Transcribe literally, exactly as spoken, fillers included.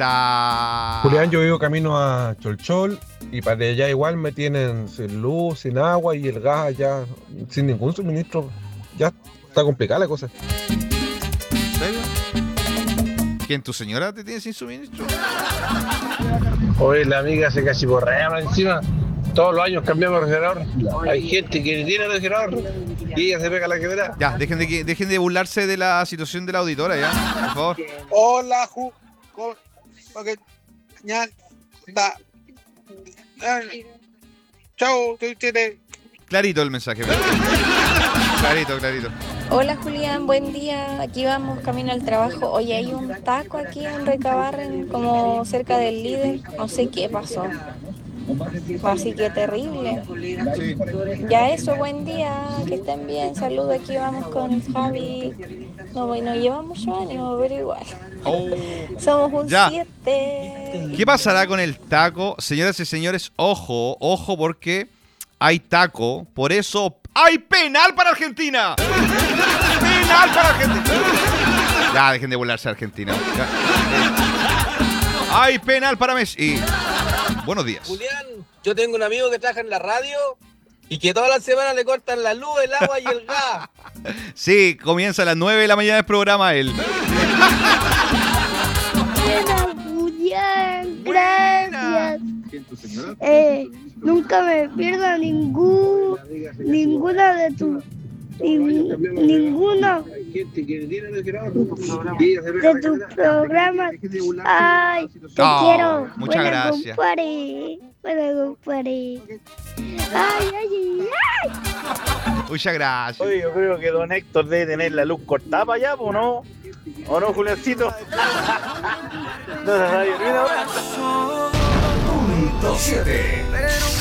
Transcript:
está. Julián, yo vivo camino a Cholchol y para allá igual me tienen sin luz, sin agua y el gas ya sin ningún suministro. Ya está complicada la cosa. ¿En serio? ¿Quién, tu señora te tiene sin suministro? Oye, la amiga se cachiporrea más encima. Todos los años cambiamos de refrigerador. Hay gente que tiene refrigerador y ella se pega la quebrada. Ya, dejen de, que- dejen de burlarse de la situación de la auditora, ya, por favor. Hola, Ju. co- ok, ya, da. Ay, Chao, tú tienes. Clarito el mensaje. Clarito, clarito. Hola Julián, buen día. Aquí vamos camino al trabajo. Oye, hay un taco aquí en Recabarren, como cerca del líder. No sé qué pasó. Así que terrible. Sí. Ya eso, buen día. Que estén bien. Saludos, aquí vamos con el Javi. No, bueno, llevamos mucho ánimo, pero igual. Oh. Somos un Ya. siete. ¿Qué pasará con el taco? Señoras y señores, ojo, ojo porque hay taco, por eso hay penal para Argentina. Penal para Argentina. Ya, dejen de burlarse a Argentina. Ya. Hay penal para Messi. Buenos días. Julián, yo tengo un amigo que trabaja en la radio y que todas las semanas le cortan la luz, el agua y el gas. Sí, comienza a las nueve de la mañana el programa él. Buena, Julián, gracias. Eh, nunca me pierdo ningún, ninguna de tus ninguno de tus programas. Ay, te Oh, quiero. muchas Buena, gracias. compadre. Buena, compadre. Ay, ay, ay, ay. Muchas gracias. Oye, yo creo que don Héctor debe tener la luz cortada para allá, ¿o no? ¿O no, Juliancito? No, no, no, no, no. Punto siete.